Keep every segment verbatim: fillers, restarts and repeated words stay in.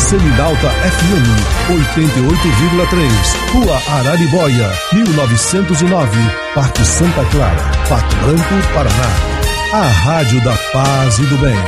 Selinalta F M, oitenta e oito vírgula três, Rua Araribóia, mil novecentos e nove, Parque Santa Clara, Pato Branco, Paraná. A Rádio da Paz e do Bem.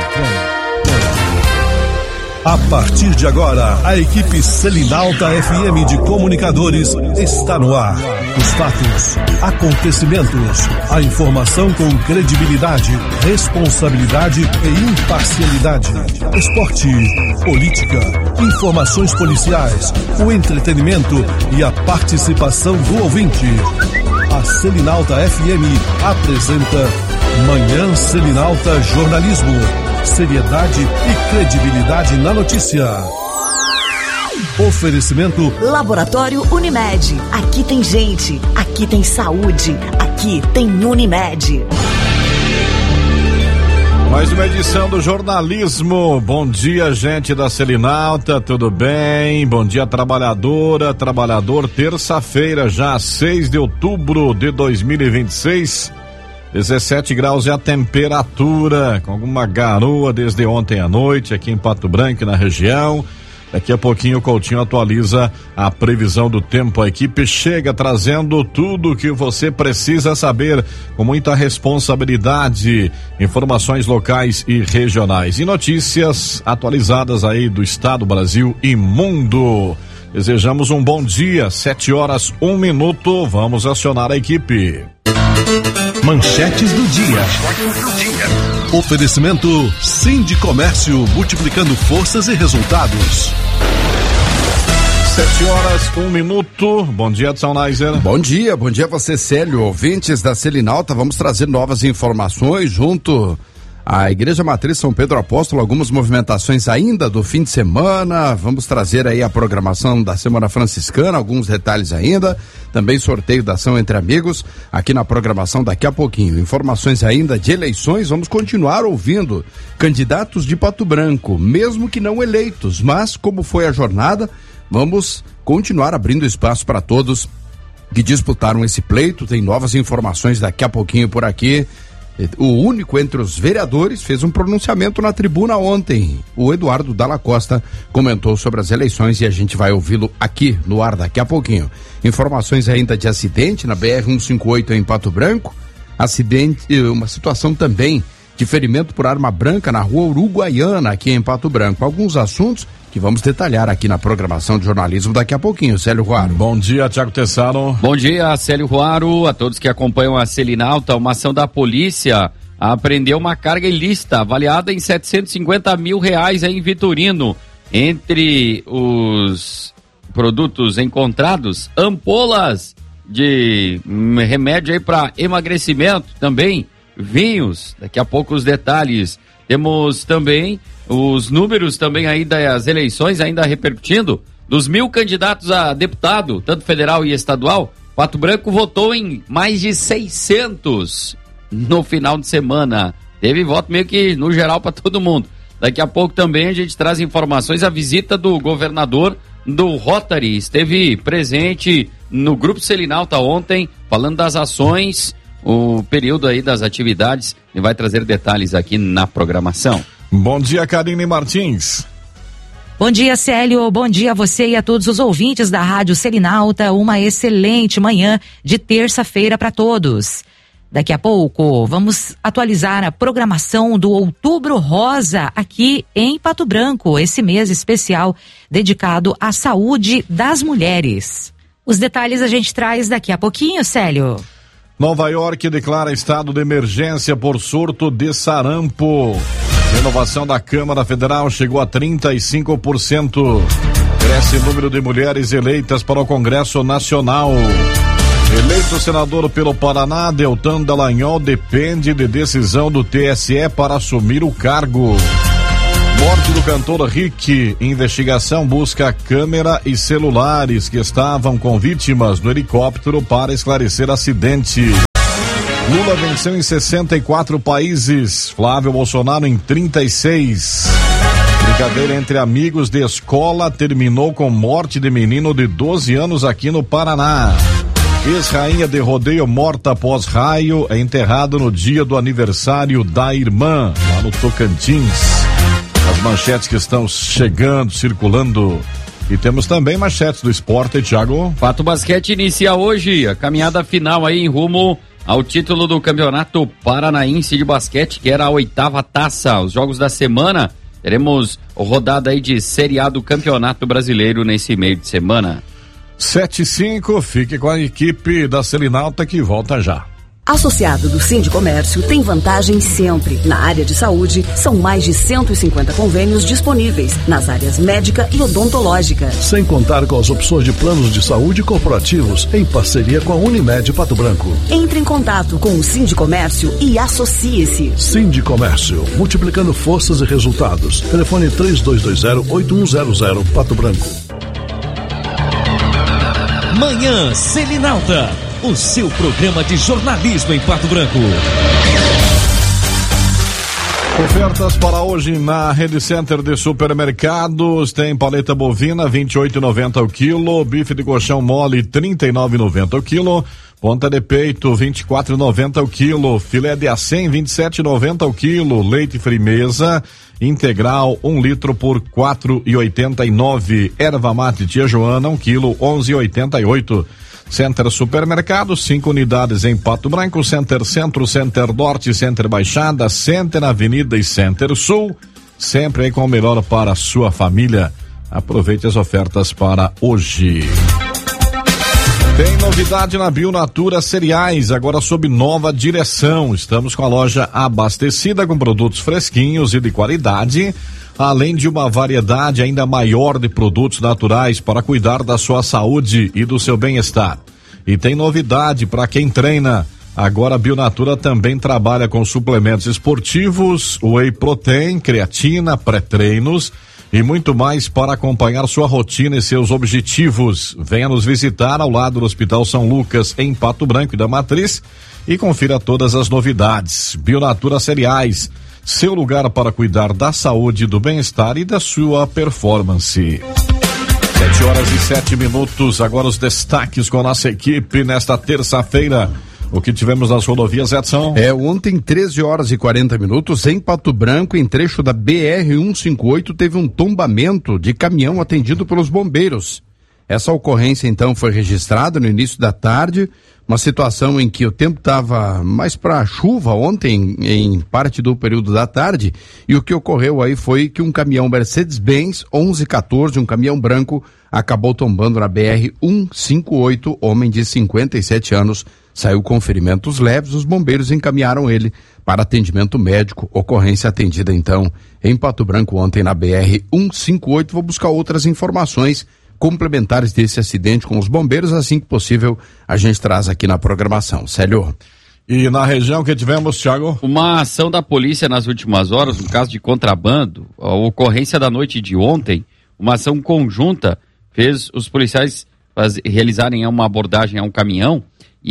A partir de agora, a equipe Selinalta F M de comunicadores está no ar. Os fatos, acontecimentos, a informação com credibilidade, responsabilidade e imparcialidade. Esporte, política, informações policiais, o entretenimento e a participação do ouvinte. A Selinalta F M apresenta Manhã Selinalta Jornalismo. Seriedade e credibilidade na notícia. Oferecimento Laboratório Unimed. Aqui tem gente, aqui tem saúde, aqui tem Unimed. Mais uma edição do jornalismo. Bom dia, gente da Selinalta, tudo bem? Bom dia, trabalhadora, trabalhador. Terça-feira, já seis de outubro de dois mil e vinte e seis. dezessete graus é a temperatura, com alguma garoa desde ontem à noite aqui em Pato Branco e na região. Daqui a pouquinho o Coutinho atualiza a previsão do tempo. A equipe chega trazendo tudo o que você precisa saber com muita responsabilidade. Informações locais e regionais e notícias atualizadas aí do estado, Brasil e mundo. Desejamos um bom dia, sete horas, um minuto. Vamos acionar a equipe. Manchetes do dia. Oferecimento Sindicomércio, multiplicando forças e resultados. Sete horas, um minuto. Bom dia, Edson Neiser. Bom dia, bom dia a você, Célio. Ouvintes da Selinalta, vamos trazer novas informações junto à Igreja Matriz São Pedro Apóstolo, algumas movimentações ainda do fim de semana. Vamos trazer aí a programação da Semana Franciscana, alguns detalhes ainda. Também sorteio da ação entre amigos aqui na programação daqui a pouquinho. Informações ainda de eleições, vamos continuar ouvindo candidatos de Pato Branco, mesmo que não eleitos, mas como foi a jornada, vamos continuar abrindo espaço para todos que disputaram esse pleito. Tem novas informações daqui a pouquinho por aqui. O único entre os vereadores fez um pronunciamento na tribuna ontem. O Eduardo Dalla Costa comentou sobre as eleições e a gente vai ouvi-lo aqui no ar daqui a pouquinho. Informações ainda de acidente na B R cento e cinquenta e oito em Pato Branco. Acidente, uma situação também de ferimento por arma branca na rua Uruguaiana aqui em Pato Branco. Alguns assuntos que vamos detalhar aqui na programação de jornalismo daqui a pouquinho. Célio Ruaro. Bom dia, Tiago Tessaro. Bom dia, Célio Ruaro, a todos que acompanham a Selinalta. Uma ação da polícia apreendeu uma carga ilícita avaliada em setecentos e cinquenta mil reais em Vitorino. Entre os produtos encontrados, ampolas de remédio aí para emagrecimento, também vinhos. Daqui a pouco os detalhes. Temos também os números também aí das eleições, ainda repercutindo, dos mil candidatos a deputado, tanto federal e estadual. Pato Branco votou em mais de seiscentos no final de semana. Teve voto meio que no geral para todo mundo. Daqui a pouco também a gente traz informações, a visita do governador do Rotary. Esteve presente no Grupo Selinalta ontem, falando das ações, o período aí das atividades, e vai trazer detalhes aqui na programação. Bom dia, Karine Martins. Bom dia, Célio. Bom dia a você e a todos os ouvintes da Rádio Selinalta. Uma excelente manhã de terça-feira para todos. Daqui a pouco vamos atualizar a programação do Outubro Rosa aqui em Pato Branco, esse mês especial dedicado à saúde das mulheres. Os detalhes a gente traz daqui a pouquinho, Célio. Nova York declara estado de emergência por surto de sarampo. Renovação da Câmara Federal chegou a trinta e cinco por cento. Cresce o número de mulheres eleitas para o Congresso Nacional. Eleito senador pelo Paraná, Deltan Dallagnol depende de decisão do T S E para assumir o cargo. Morte do cantor Rick. Investigação busca câmera e celulares que estavam com vítimas no helicóptero para esclarecer acidente. Lula venceu em sessenta e quatro países, Flávio Bolsonaro em trinta e seis. Brincadeira entre amigos de escola terminou com morte de menino de doze anos aqui no Paraná. Ex-rainha de rodeio morta após raio é enterrada no dia do aniversário da irmã, lá no Tocantins. As manchetes que estão chegando, circulando. E temos também manchetes do esporte, Thiago. Fato Basquete inicia hoje a caminhada final aí em rumo ao título do Campeonato Paranaense de Basquete, que era a oitava taça. Os jogos da semana, teremos rodada aí de Série A do Campeonato Brasileiro nesse meio de semana. sete e cinco, fique com a equipe da Selinalta que volta já. Associado do Sindicomércio tem vantagem sempre. Na área de saúde, são mais de cento e cinquenta convênios disponíveis nas áreas médica e odontológica. Sem contar com as opções de planos de saúde corporativos em parceria com a Unimed Pato Branco. Entre em contato com o Sindicomércio e associe-se. Sindicomércio, multiplicando forças e resultados. Telefone três dois dois zero, oito um zero zero, Pato Branco. Manhã Selinalta, o seu programa de jornalismo em Pato Branco. Ofertas para hoje na Rede Center de Supermercados. Tem paleta bovina vinte e oito reais e noventa centavos o quilo, bife de colchão mole trinta e nove reais e noventa centavos o quilo, ponta de peito vinte e quatro reais e noventa centavos o quilo, filé de acém vinte e sete reais e noventa centavos o quilo, leite Frimeza integral um litro por quatro reais e oitenta e nove centavos, erva mate Tia Joana um quilo onze reais e oitenta e oito centavos. Center Supermercado, cinco unidades em Pato Branco, Center Centro, Center Norte, Center Baixada, Center Avenida e Center Sul, sempre aí com o melhor para a sua família. Aproveite as ofertas para hoje. Tem novidade na Bionatura Cereais, agora sob nova direção. Estamos com a loja abastecida com produtos fresquinhos e de qualidade, além de uma variedade ainda maior de produtos naturais para cuidar da sua saúde e do seu bem-estar. E tem novidade para quem treina. Agora a Bionatura também trabalha com suplementos esportivos, whey protein, creatina, pré-treinos e muito mais para acompanhar sua rotina e seus objetivos. Venha nos visitar ao lado do Hospital São Lucas, em Pato Branco e da Matriz, e confira todas as novidades. Bionatura Cereais, seu lugar para cuidar da saúde, do bem-estar e da sua performance. Sete horas e sete minutos, agora os destaques com a nossa equipe nesta terça-feira. O que tivemos nas rodovias, Edson? É, ontem, treze horas e quarenta minutos, em Pato Branco, em trecho da B R cento e cinquenta e oito, teve um tombamento de caminhão atendido pelos bombeiros. Essa ocorrência, então, foi registrada no início da tarde, uma situação em que o tempo estava mais para chuva ontem, em parte do período da tarde, e o que ocorreu aí foi que um caminhão Mercedes-Benz onze quatorze, um caminhão branco, acabou tombando na B R cento e cinquenta e oito, homem de cinquenta e sete anos, saiu com ferimentos leves, os bombeiros encaminharam ele para atendimento médico, ocorrência atendida então em Pato Branco ontem na B R cento e cinquenta e oito. Vou buscar outras informações complementares desse acidente com os bombeiros, assim que possível a gente traz aqui na programação. Célio. E na região que tivemos, Thiago? Uma ação da polícia nas últimas horas, no caso de contrabando, a ocorrência da noite de ontem, uma ação conjunta fez os policiais faz, realizarem uma abordagem a um caminhão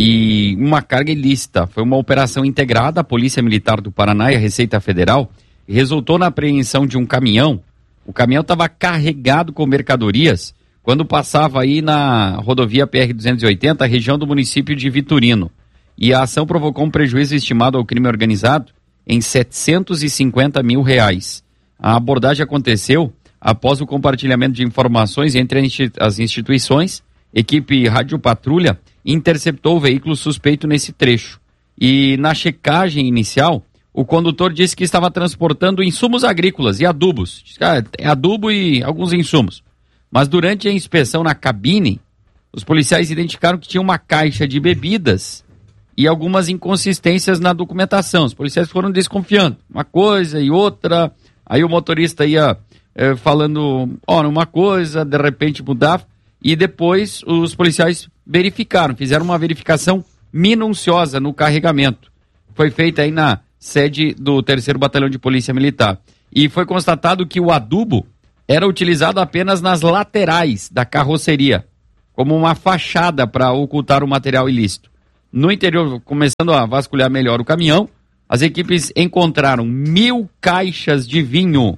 e uma carga ilícita. Foi uma operação integrada, a Polícia Militar do Paraná e a Receita Federal, e resultou na apreensão de um caminhão. O caminhão estava carregado com mercadorias quando passava aí na rodovia P R duzentos e oitenta, região do município de Vitorino. E a ação provocou um prejuízo estimado ao crime organizado em setecentos e cinquenta mil reais. A abordagem aconteceu após o compartilhamento de informações entre as instituições. Equipe Rádio Patrulha interceptou o veículo suspeito nesse trecho. E na checagem inicial, o condutor disse que estava transportando insumos agrícolas e adubos. Disse que, ah, é adubo e alguns insumos. Mas durante a inspeção na cabine, os policiais identificaram que tinha uma caixa de bebidas e algumas inconsistências na documentação. Os policiais foram desconfiando, uma coisa e outra. Aí o motorista ia eh, falando, ó, uma coisa, de repente mudava. E depois os policiais verificaram, fizeram uma verificação minuciosa no carregamento. Foi feita aí na sede do terceiro Batalhão de Polícia Militar. E foi constatado que o adubo era utilizado apenas nas laterais da carroceria, como uma fachada para ocultar o material ilícito. No interior, começando a vasculhar melhor o caminhão, as equipes encontraram mil caixas de vinho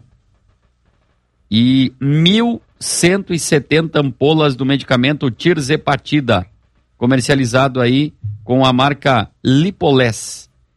e mil cento e setenta ampolas do medicamento Tirzepatida, comercializado aí com a marca Lipolés.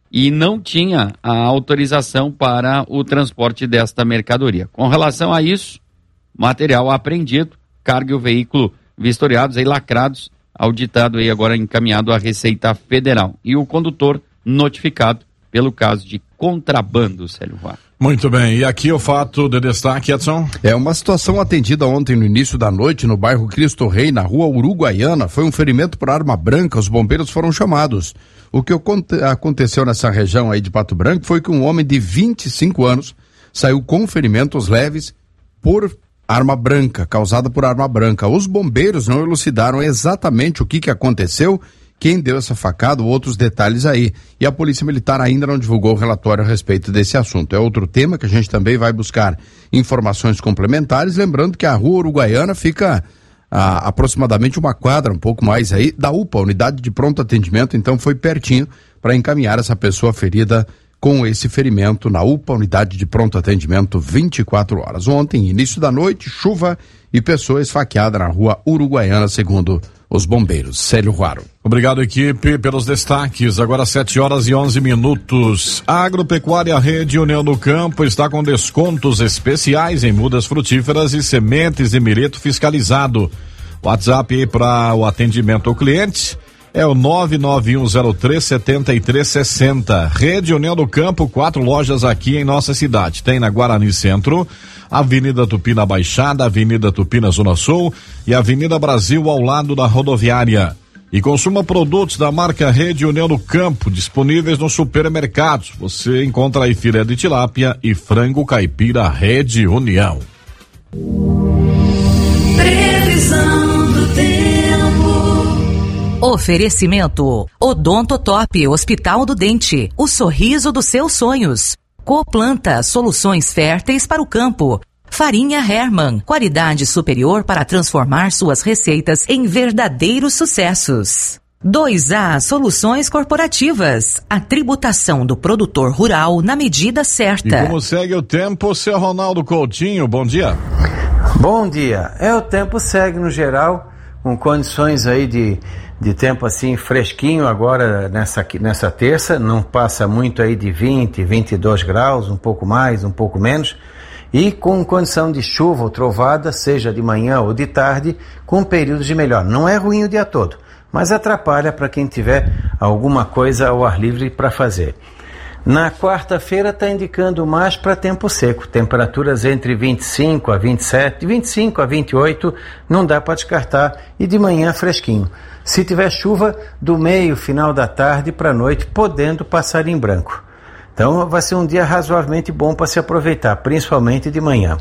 e não tinha a autorização para o transporte desta mercadoria. Com relação a isso, material apreendido, carga e o veículo vistoriados e lacrados, auditado e agora encaminhado à Receita Federal. E o condutor notificado pelo caso de contrabando, Célio Vaz. Muito bem, e aqui o fato de destaque, Edson? É uma situação atendida ontem no início da noite no bairro Cristo Rei, na rua Uruguaiana, foi um ferimento por arma branca, os bombeiros foram chamados. O que aconteceu nessa região aí de Pato Branco foi que um homem de vinte e cinco anos saiu com ferimentos leves por arma branca, causada por arma branca. Os bombeiros não elucidaram exatamente o que que aconteceu, quem deu essa facada, outros detalhes aí. E a Polícia Militar ainda não divulgou o relatório a respeito desse assunto. É outro tema que a gente também vai buscar informações complementares, lembrando que a rua Uruguaiana fica a aproximadamente uma quadra, um pouco mais aí, da U P A, Unidade de Pronto Atendimento, então foi pertinho para encaminhar essa pessoa ferida com esse ferimento na U P A, Unidade de Pronto Atendimento, vinte e quatro horas. Ontem, início da noite, chuva e pessoa esfaqueada na rua Uruguaiana, segundo os bombeiros. Célio Ruaro. Obrigado, equipe, pelos destaques. Agora sete horas e onze minutos. A Agropecuária Rede União do Campo está com descontos especiais em mudas frutíferas e sementes de milheto fiscalizado. WhatsApp para o atendimento ao cliente é o nove nove um zero três sete três seis zero. Rede União do Campo, quatro lojas aqui em nossa cidade. Tem na Guarani Centro, Avenida Tupi na Baixada, Avenida Tupi na Zona Sul e Avenida Brasil ao lado da rodoviária. E consuma produtos da marca Rede União do Campo, disponíveis nos supermercados. Você encontra aí filé de tilápia e frango caipira Rede União. Previsão do tempo. Oferecimento Odontotop, Hospital do Dente, o sorriso dos seus sonhos. Coplanta, soluções férteis para o campo. Farinha Hermann, qualidade superior para transformar suas receitas em verdadeiros sucessos. dois A Soluções Corporativas, a tributação do produtor rural na medida certa. E como segue o tempo, seu Ronaldo Coutinho, bom dia. Bom dia. É, o tempo segue no geral, com condições aí de, de tempo assim fresquinho agora nessa, nessa terça, não passa muito aí de vinte, vinte e dois graus, um pouco mais, um pouco menos, e com condição de chuva ou trovada, seja de manhã ou de tarde, com períodos de melhor. Não é ruim o dia todo, mas atrapalha para quem tiver alguma coisa ao ar livre para fazer. Na quarta-feira está indicando mais para tempo seco, temperaturas entre vinte e cinco a vinte e sete, vinte e cinco a vinte e oito, não dá para descartar, e de manhã fresquinho. Se tiver chuva, do meio, final da tarde para a noite, podendo passar em branco. Então vai ser um dia razoavelmente bom para se aproveitar, principalmente de manhã.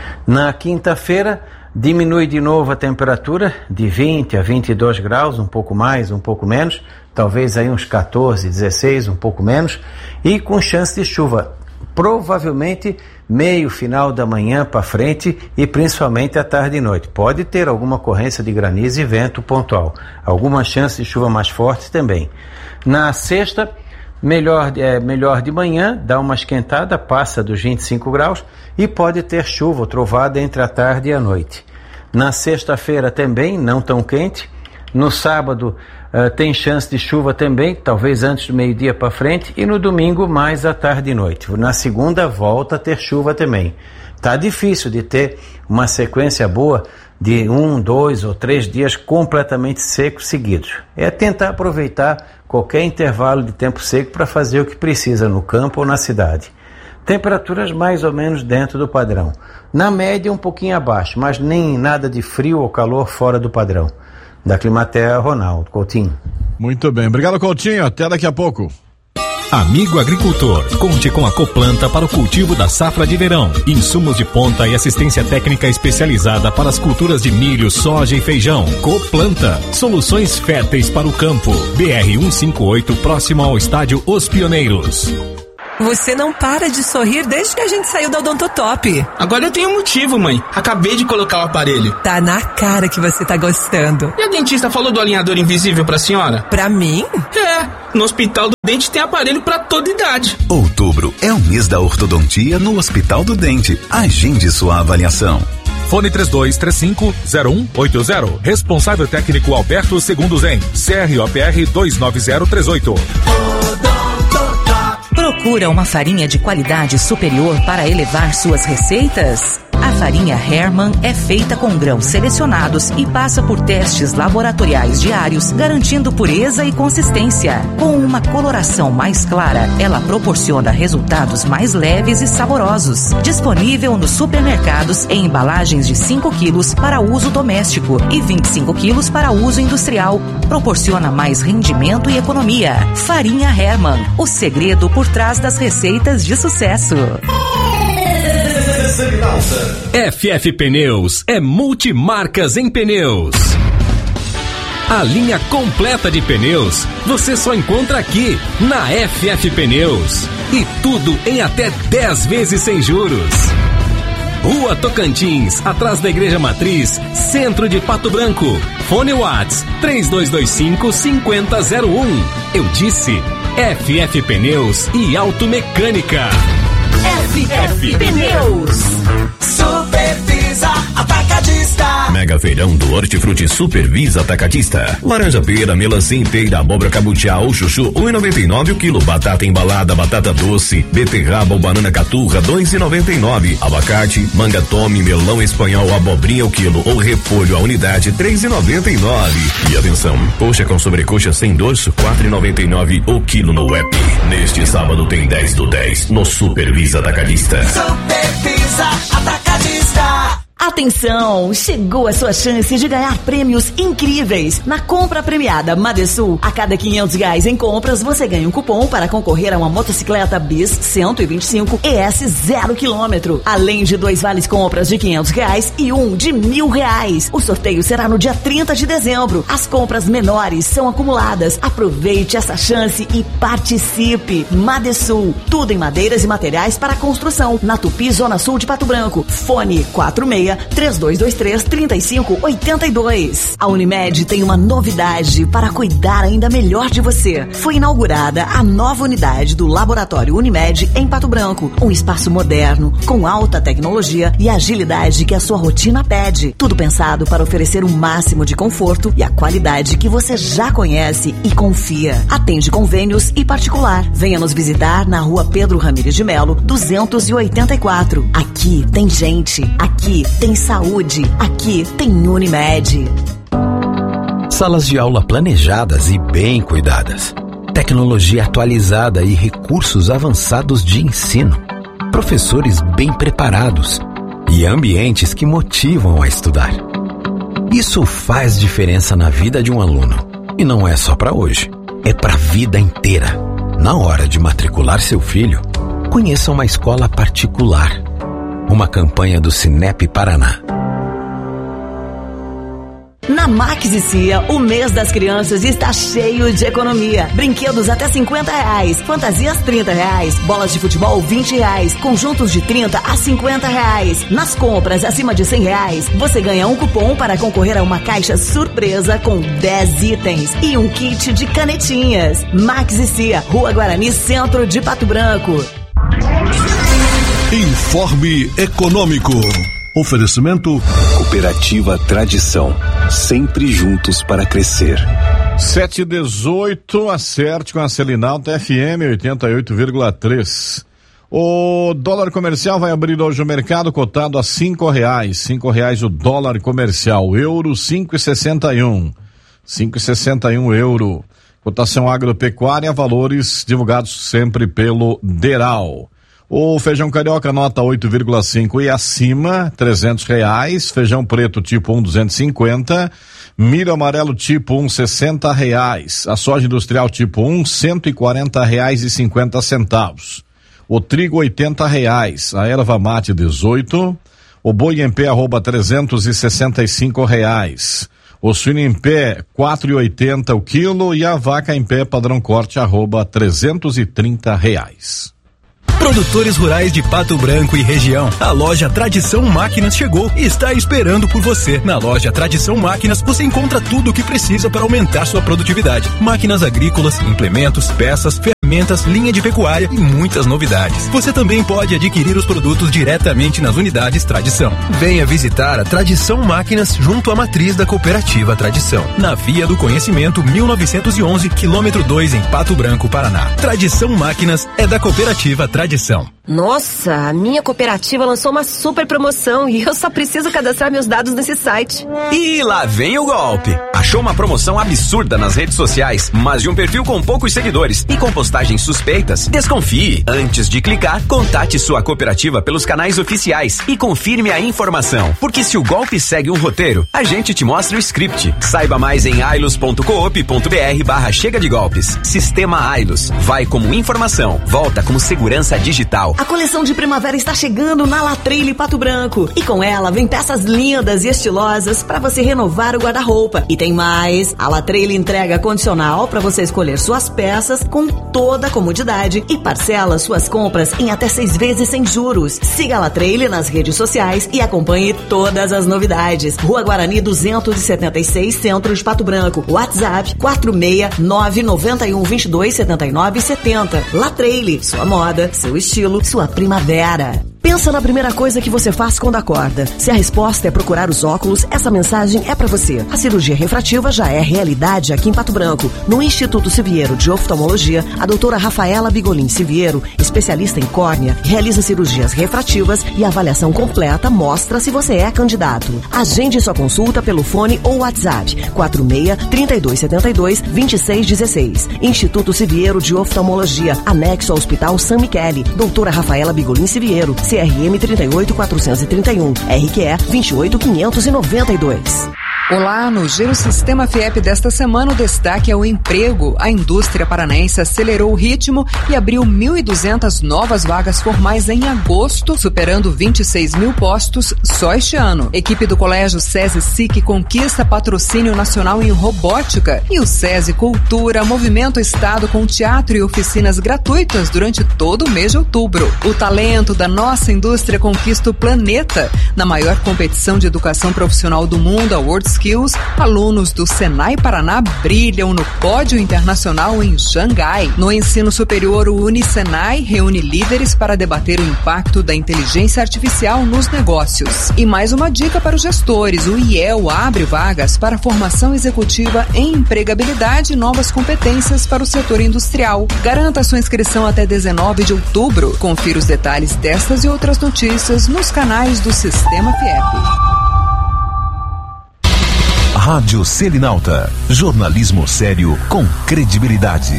Na quinta-feira, diminui de novo a temperatura, de vinte a vinte e dois graus, um pouco mais, um pouco menos, talvez aí uns quatorze, dezesseis, um pouco menos, e com chance de chuva, provavelmente meio final da manhã para frente e principalmente à tarde e noite. Pode ter alguma ocorrência de granizo e vento pontual, alguma chance de chuva mais forte também. Na sexta, melhor, é, melhor de manhã, dá uma esquentada, passa dos vinte e cinco graus e pode ter chuva ou trovada entre a tarde e a noite. Na sexta-feira também, não tão quente. No sábado uh, tem chance de chuva também, talvez antes do meio-dia para frente, e no domingo mais à tarde e noite. Na segunda volta a ter chuva também. Tá difícil de ter uma sequência boa de um, dois ou três dias completamente secos seguidos. É tentar aproveitar qualquer intervalo de tempo seco para fazer o que precisa no campo ou na cidade. Temperaturas mais ou menos dentro do padrão. Na média um pouquinho abaixo, mas nem nada de frio ou calor fora do padrão. Da Climatea, Ronaldo Coutinho. Muito bem, obrigado Coutinho, até daqui a pouco. Amigo agricultor, conte com a Coplanta para o cultivo da safra de verão. Insumos de ponta e assistência técnica especializada para as culturas de milho, soja e feijão. Coplanta, soluções férteis para o campo. B R cento e cinquenta e oito, próximo ao estádio Os Pioneiros. Você não para de sorrir desde que a gente saiu da Odontotop. Agora eu tenho um motivo, mãe. Acabei de colocar o aparelho. Tá na cara que você tá gostando. E a dentista falou do alinhador invisível pra senhora? Pra mim? É, no Hospital do Dente tem aparelho pra toda idade. Outubro é o mês da ortodontia no Hospital do Dente. Agende sua avaliação. Fone três dois três cinco zero um oito zero. Responsável técnico Alberto Segundo Zen. C R O P R dois nove zero três oito. Odontotop. Procura uma farinha de qualidade superior para elevar suas receitas? A farinha Hermann é feita com grãos selecionados e passa por testes laboratoriais diários, garantindo pureza e consistência. Com uma coloração mais clara, ela proporciona resultados mais leves e saborosos. Disponível nos supermercados em embalagens de cinco quilos para uso doméstico e vinte e cinco quilos para uso industrial. Proporciona mais rendimento e economia. Farinha Hermann, o segredo por trás das receitas de sucesso. F F Pneus é multimarcas em pneus. A linha completa de pneus você só encontra aqui na F F Pneus. E tudo em até dez vezes sem juros. Rua Tocantins, atrás da Igreja Matriz, centro de Pato Branco. Fone Whats três dois dois cinco, cinco zero zero um. Eu disse F F Pneus e Automecânica. F F Pneus. Supervisa Atacadista. Mega feirão do Hortifruti Supervisa Atacadista. Laranja pera, melancia inteira, abóbora cabutiá ou chuchu, um e noventa e nove o quilo. Batata embalada, batata doce, beterraba ou banana caturra, dois e noventa e nove. Abacate, manga tome, melão espanhol, abobrinha o quilo ou repolho a unidade, três e noventa e nove. E atenção, coxa com sobrecoxa sem dorso, quatro e noventa e nove o quilo no app. Neste sábado tem dez do dez no Supervisa Atacadista. Supervisa Atacadista. Atenção, chegou a sua chance de ganhar prêmios incríveis. Na compra premiada Madesul, a cada quinhentos reais em compras, você ganha um cupom para concorrer a uma motocicleta Bis cento e vinte e cinco E S zero quilômetro. Além de dois vales compras de quinhentos reais e um de mil reais. O sorteio será no dia trinta de dezembro. As compras menores são acumuladas. Aproveite essa chance e participe. Madesul, tudo em madeiras e materiais para construção. Na Tupi, Zona Sul de Pato Branco. Fone quatro seis três dois dois três, três cinco oito dois. A Unimed tem uma novidade para cuidar ainda melhor de você. Foi inaugurada a nova unidade do Laboratório Unimed em Pato Branco. Um espaço moderno, com alta tecnologia e agilidade que a sua rotina pede. Tudo pensado para oferecer o máximo de conforto e a qualidade que você já conhece e confia. Atende convênios e particular. Venha nos visitar na Rua Pedro Ramires de Melo, duzentos e oitenta e quatro. Aqui tem gente. Aqui tem saúde, aqui tem Unimed. Salas de aula planejadas e bem cuidadas. Tecnologia atualizada e recursos avançados de ensino. Professores bem preparados e ambientes que motivam a estudar. Isso faz diferença na vida de um aluno. E não é só para hoje, é para a vida inteira. Na hora de matricular seu filho, conheça uma escola particular. Uma campanha do Cinep Paraná. Na Max e Cia, o mês das crianças está cheio de economia. Brinquedos até cinquenta reais, fantasias trinta reais, bolas de futebol vinte reais, conjuntos de trinta a cinquenta reais. Nas compras acima de cem reais, você ganha um cupom para concorrer a uma caixa surpresa com dez itens e um kit de canetinhas. Max e Cia, Rua Guarani, centro de Pato Branco. Informe Econômico. Oferecimento Cooperativa Tradição, sempre juntos para crescer. sete e dezoito, acerte com a Selinalta F M oitenta e oito vírgula três. O dólar comercial vai abrir hoje o mercado cotado a cinco reais. Cinco reais o dólar comercial. Euro cinco e sessenta e um. Cinco e sessenta e um euro. Cotação agropecuária, valores divulgados sempre pelo Deral. O feijão carioca nota oito vírgula cinco e acima, trezentos reais. Feijão preto tipo um, duzentos e cinquenta. Milho amarelo tipo um, sessenta reais. A soja industrial tipo um, cento e quarenta reais e cinquenta centavos. O trigo oitenta reais. A erva mate dezoito. O boi em pé arroba trezentos e sessenta e cinco reais. O suíno em pé quatro e oitenta o quilo e a vaca em pé padrão corte arroba trezentos e trinta reais. Produtores rurais de Pato Branco e região. A loja Tradição Máquinas chegou e está esperando por você. Na loja Tradição Máquinas você encontra tudo o que precisa para aumentar sua produtividade. Máquinas agrícolas, implementos, peças, ferramentas ferramentas, linha de pecuária e muitas novidades. Você também pode adquirir os produtos diretamente nas unidades Tradição. Venha visitar a Tradição Máquinas junto à matriz da Cooperativa Tradição, na Via do Conhecimento mil novecentos e onze, quilômetro dois, em Pato Branco, Paraná. Tradição Máquinas é da Cooperativa Tradição. Nossa, a minha cooperativa lançou uma super promoção e eu só preciso cadastrar meus dados nesse site. E lá vem o golpe. Achou uma promoção absurda nas redes sociais, mas de um perfil com poucos seguidores e com postagens suspeitas? Desconfie. Antes de clicar, contate sua cooperativa pelos canais oficiais e confirme a informação. Porque se o golpe segue um roteiro, a gente te mostra o script. Saiba mais em ailos ponto coop ponto br barra chega de golpes. Sistema Ailos. Vai como informação, volta como segurança digital. A coleção de primavera está chegando na Latreille Pato Branco. E com ela vem peças lindas e estilosas para você renovar o guarda-roupa. E tem mais. A Latreille entrega condicional para você escolher suas peças com toda a comodidade e parcela suas compras em até seis vezes sem juros. Siga a Latreille nas redes sociais e acompanhe todas as novidades. Rua Guarani duzentos e setenta e seis, Centro de Pato Branco. WhatsApp quatro seis nove nove um dois dois sete nove sete zero. Latreille, sua moda, seu estilo, sua primavera. Pensa na primeira coisa que você faz quando acorda. Se a resposta é procurar os óculos, essa mensagem é para você. A cirurgia refrativa já é realidade aqui em Pato Branco. No Instituto Siviero de Oftalmologia, a doutora Rafaela Bigolin Siviero, especialista em córnea, realiza cirurgias refrativas e a avaliação completa mostra se você é candidato. Agende sua consulta pelo fone ou WhatsApp quatro seis, três dois sete dois, dois seis um seis. Instituto Siviero de Oftalmologia, anexo ao Hospital San Michele. Doutora Rafaela Bigolin Siviero, C R M trinta e oito quatrocentos e trinta e um, R Q E vinte e oito quinhentos e noventa e dois. Olá, no Giro Sistema F I E P desta semana o destaque é o emprego. A indústria paranaense acelerou o ritmo e abriu mil e duzentas novas vagas formais em agosto, superando vinte e seis mil postos só este ano. Equipe do Colégio SESI SIC conquista patrocínio nacional em robótica e o SESI Cultura movimenta o estado com teatro e oficinas gratuitas durante todo o mês de outubro. O talento da nossa indústria conquista o planeta. Na maior competição de educação profissional do mundo, a World Skills, alunos do Senai Paraná brilham no pódio internacional em Xangai. No ensino superior, o Unisenai reúne líderes para debater o impacto da inteligência artificial nos negócios. E mais uma dica para os gestores, o I E L abre vagas para formação executiva em empregabilidade e novas competências para o setor industrial. Garanta sua inscrição até dezenove de outubro. Confira os detalhes destas e outras notícias nos canais do Sistema F I E P. Rádio Selinalta, jornalismo sério com credibilidade.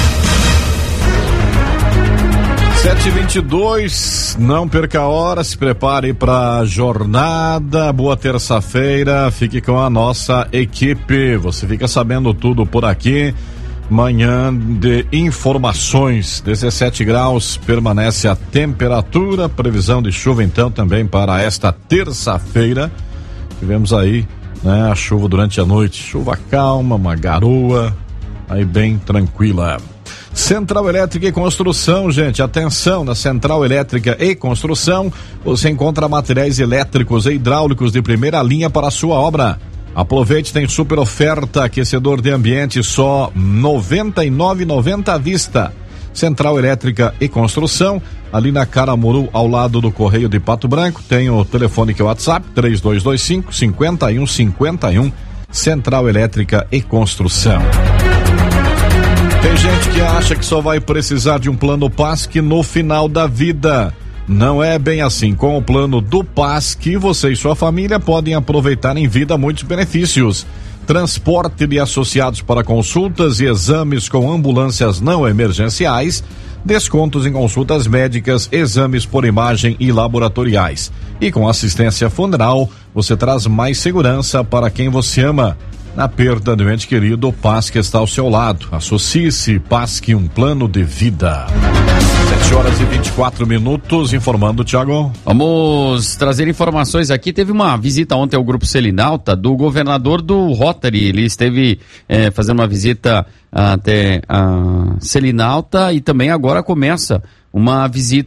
sete e vinte e dois, não perca a hora, se prepare para a jornada. Boa terça-feira, fique com a nossa equipe. Você fica sabendo tudo por aqui. Manhã de informações, dezessete graus, permanece a temperatura. Previsão de chuva então também para esta terça-feira. Tivemos aí, né, a chuva durante a noite, chuva calma, uma garoa, aí bem tranquila. Central Elétrica e Construção, gente, atenção, na Central Elétrica e Construção você encontra materiais elétricos e hidráulicos de primeira linha para a sua obra. Aproveite, tem super oferta, aquecedor de ambiente só noventa e nove reais e noventa centavos à vista. Central Elétrica e Construção, ali na Caramuru, ao lado do Correio de Pato Branco. Tem o telefone que é o WhatsApp, três dois dois cinco, cinco um cinco um. Central Elétrica e Construção. Tem gente que acha que só vai precisar de um plano P A S C no final da vida. Não é bem assim. Com o plano do P A S C, você e sua família podem aproveitar em vida muitos benefícios. Transporte de associados para consultas e exames com ambulâncias não emergenciais, descontos em consultas médicas, exames por imagem e laboratoriais. E com assistência funeral, você traz mais segurança para quem você ama. Na perda do ente querido, o P A S C está ao seu lado. Associe-se, P A S C, um plano de vida. sete horas e vinte e quatro minutos, informando, Thiago. Vamos trazer informações aqui. Teve uma visita ontem ao Grupo Selinalta do governador do Rotary. Ele esteve eh, fazendo uma visita até a Selinalta e também agora começa uma visita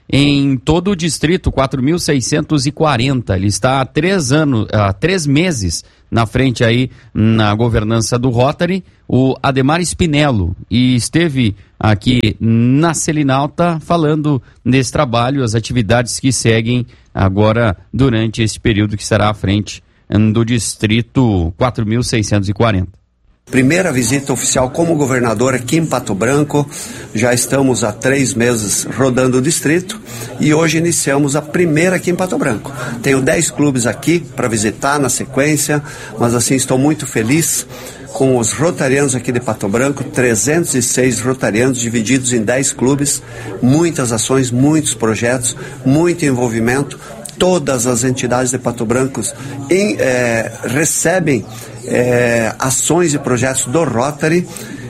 em todo o distrito, quatro mil seiscentos e quarenta. Ele está há três anos, há três meses na frente aí na governança do Rotary, o Ademar Spinello, e esteve aqui na Selinalta falando desse trabalho, as atividades que seguem agora durante esse período que estará à frente do distrito quatro mil seiscentos e quarenta. Primeira visita oficial como governador aqui em Pato Branco, já estamos há três meses rodando o distrito e hoje iniciamos a primeira aqui em Pato Branco. Tenho dez clubes aqui para visitar na sequência, mas assim estou muito feliz com os rotarianos aqui de Pato Branco, trezentos e seis rotarianos divididos em dez clubes, muitas ações, muitos projetos, muito envolvimento. Todas as entidades de Pato Branco em, é, recebem é, ações e projetos do Rotary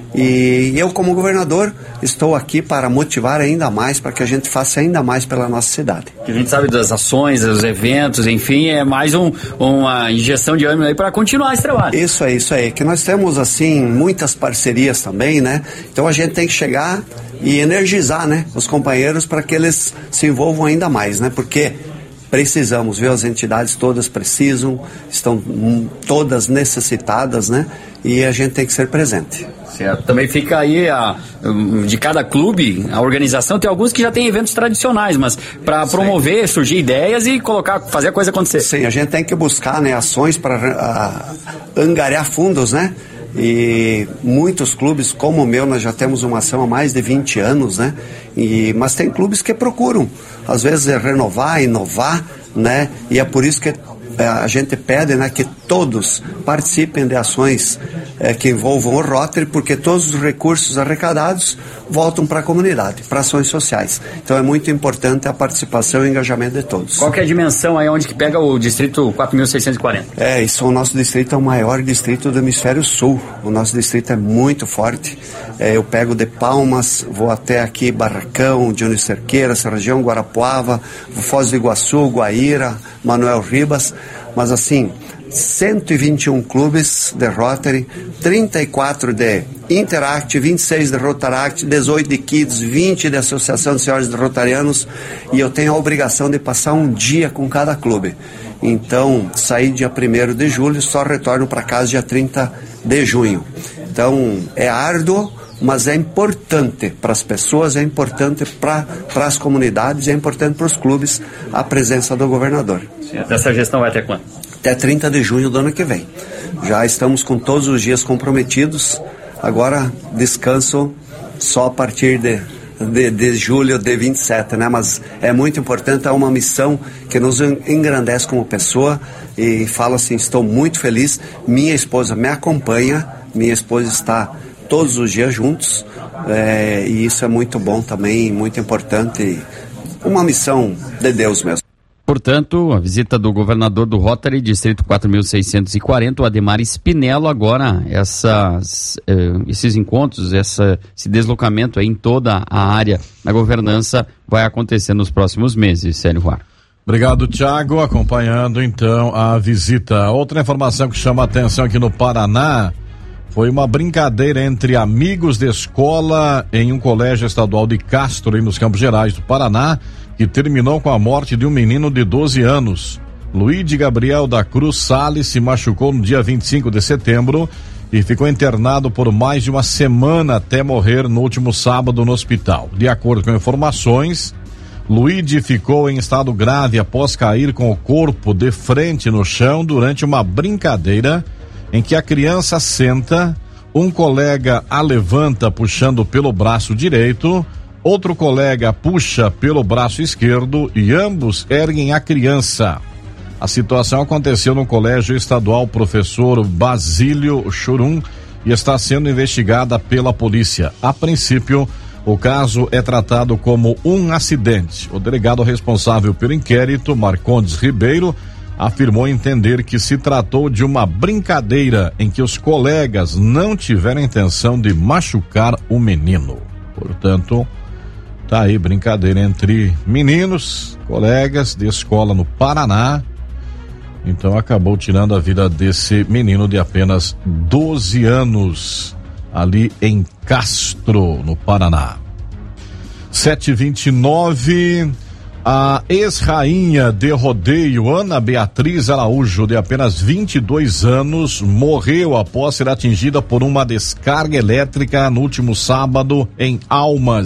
e eu, como governador, estou aqui para motivar ainda mais, para que a gente faça ainda mais pela nossa cidade. A gente sabe das ações, dos eventos, enfim, é mais um, uma injeção de ânimo aí para continuar esse trabalho. Isso aí, isso aí, que nós temos assim muitas parcerias também, né? Então a gente tem que chegar e energizar, né, os companheiros para que eles se envolvam ainda mais, né? Porque precisamos, viu? As entidades todas precisam, estão hum, todas necessitadas, né? E a gente tem que ser presente. Certo. Também fica aí a, de cada clube, a organização, tem alguns que já têm eventos tradicionais, mas para promover, surgir ideias e colocar, fazer a coisa acontecer. Sim, a gente tem que buscar, né, ações para angariar fundos, né? E muitos clubes, como o meu, nós já temos uma ação há mais de vinte anos, né? E, mas tem clubes que procuram, às vezes, é renovar, inovar, né? E é por isso que a gente pede, né, que todos participem de ações é, que envolvam o Rotary, porque todos os recursos arrecadados voltam para a comunidade, para ações sociais. Então é muito importante a participação e o engajamento de todos. Qual que é a dimensão aí onde que pega o distrito quatro mil seiscentos e quarenta? É, isso, o nosso distrito é o maior distrito do hemisfério sul. O nosso distrito é muito forte. É, eu pego de Palmas, vou até aqui Barracão, Johnny Cerqueira, essa região, Guarapuava, Foz do Iguaçu, Guaíra, Manuel Ribas, mas assim, cento e vinte e um clubes de Rotary, trinta e quatro de Interact, vinte e seis de Rotaract, dezoito de Kids, vinte de Associação de Senhores de Rotarianos, e eu tenho a obrigação de passar um dia com cada clube. Então, saí dia primeiro de julho, só retorno para casa dia trinta de junho. Então, é árduo, mas é importante para as pessoas, é importante para as comunidades, é importante para os clubes a presença do governador. Certo. Essa gestão vai até quando? Até trinta de junho do ano que vem. Já estamos com todos os dias comprometidos, agora descanso só a partir de, de, de julho de vinte e sete, né? Mas é muito importante, é uma missão que nos engrandece como pessoa e falo assim, estou muito feliz, minha esposa me acompanha, minha esposa está todos os dias juntos, é, e isso é muito bom também, muito importante, uma missão de Deus mesmo. Portanto, a visita do governador do Rotary, distrito quatro mil seiscentos e quarenta, o Ademar Spinello, agora essas, eh, esses encontros, essa, esse deslocamento aí em toda a área da governança vai acontecer nos próximos meses, Célio Ruar. Obrigado, Thiago, acompanhando então a visita. Outra informação que chama a atenção aqui no Paraná foi uma brincadeira entre amigos de escola em um colégio estadual de Castro, nos Campos Gerais do Paraná, que terminou com a morte de um menino de doze anos. Luíde Gabriel da Cruz Salles se machucou no dia vinte e cinco de setembro e ficou internado por mais de uma semana até morrer no último sábado no hospital. De acordo com informações, Luíde ficou em estado grave após cair com o corpo de frente no chão durante uma brincadeira em que a criança senta, um colega a levanta puxando pelo braço direito, outro colega puxa pelo braço esquerdo e ambos erguem a criança. A situação aconteceu no Colégio Estadual Professor Basílio Chorum e está sendo investigada pela polícia. A princípio, o caso é tratado como um acidente. O delegado responsável pelo inquérito, Marcondes Ribeiro, afirmou entender que se tratou de uma brincadeira em que os colegas não tiveram intenção de machucar o menino. Portanto, tá aí brincadeira entre meninos, colegas de escola no Paraná. Então acabou tirando a vida desse menino de apenas doze anos, ali em Castro, no Paraná. sete e vinte e nove. A ex-rainha de rodeio, Ana Beatriz Araújo, de apenas vinte e dois anos, morreu após ser atingida por uma descarga elétrica no último sábado em Almas.